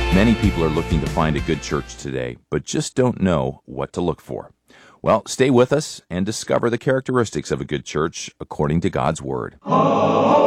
Many people are looking to find a good church today, but just don't know what to look for. Well, stay with us and discover the characteristics of a good church according to God's Word.